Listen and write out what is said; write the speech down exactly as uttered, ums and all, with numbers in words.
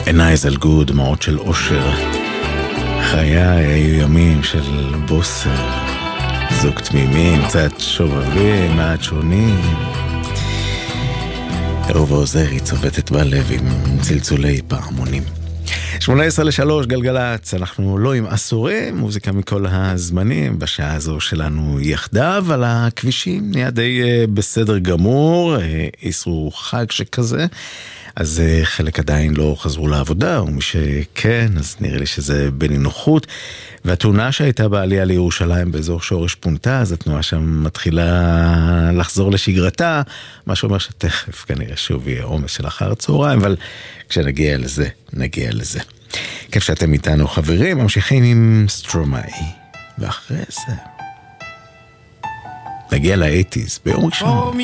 עיניי זלגו דמעות של אושר, חיי היו ימים של בוסר, זוג תמימים, קצת שובבים, מעט שונים. אהובה עוזרי צובטת בלב עם צלצולי פעמונים. שמונה עשרה לשלוש גלגלץ, אנחנו לא עם אסורים, מוזיקה מכל הזמנים, בשעה הזו שלנו יחדיו על הכבישים, נהיה די בסדר גמור, איסרו חג שכזה, אז חלק עדיין לא חזרו לעבודה, ומי שכן, אז נראה לי שזה בנינוחות, והתאונה שהייתה בעלייה לירושלים באזור שורש פונטה, אז התנועה שם מתחילה לחזור לשגרתה, מה שאומר שתכף כנראה שוב יהיה עומס של אחר הצהריים, אבל כשנגיע לזה, נגיע לזה. כיף שאתם איתנו חברים, ממשיכים עם סטרומאי, ואחרי זה נגיע ל-שמונים ביום ראשון.